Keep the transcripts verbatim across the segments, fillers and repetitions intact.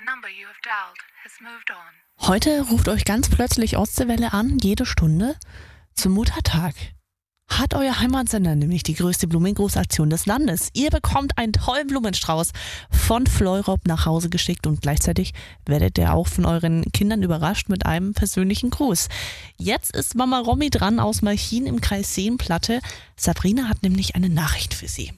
number you have dialed has moved on. Heute ruft euch ganz plötzlich Ostseewelle an, jede Stunde, zum Muttertag. Hat euer Heimatsender nämlich die größte Blumengroßaktion des Landes. Ihr bekommt einen tollen Blumenstrauß von Fleurop nach Hause geschickt und gleichzeitig werdet ihr auch von euren Kindern überrascht mit einem persönlichen Gruß. Jetzt ist Mama Romy dran aus Malchin im Kreis Seenplatte. Sabrina hat nämlich eine Nachricht für sie.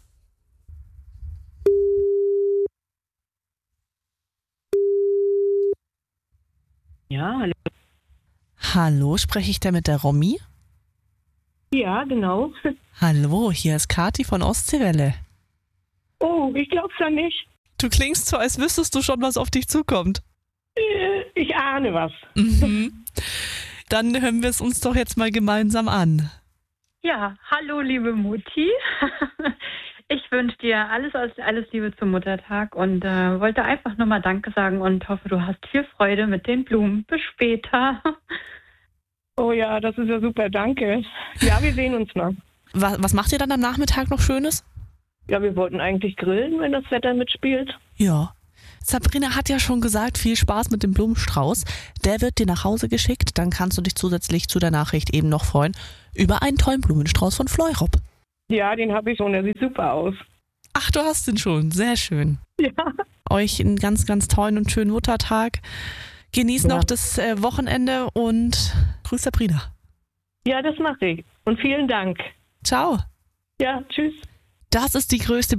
Ja, hallo. Hallo, spreche ich da mit der Romy? Ja, genau. Hallo, hier ist Kathi von Ostseewelle. Oh, ich glaub's ja nicht. Du klingst so, als wüsstest du schon, was auf dich zukommt. Äh, Ich ahne was. Mhm. Dann hören wir es uns doch jetzt mal gemeinsam an. Ja, hallo liebe Mutti. Ich wünsche dir alles, alles, alles Liebe zum Muttertag und äh, wollte einfach nur mal Danke sagen und hoffe, du hast viel Freude mit den Blumen. Bis später. Oh ja, das ist ja super, danke. Ja, wir sehen uns noch. Was, was macht ihr dann am Nachmittag noch Schönes? Ja, wir wollten eigentlich grillen, wenn das Wetter mitspielt. Ja. Sabrina hat ja schon gesagt, viel Spaß mit dem Blumenstrauß. Der wird dir nach Hause geschickt, dann kannst du dich zusätzlich zu der Nachricht eben noch freuen über einen tollen Blumenstrauß von Fleurop. Ja, den habe ich schon, der sieht super aus. Ach, du hast den schon, sehr schön. Ja. Euch einen ganz, ganz tollen und schönen Muttertag. Genieß Ja. noch das äh, Wochenende und grüß Sabrina. Ja, das mache ich. Und vielen Dank. Ciao. Ja, tschüss. Das ist die größte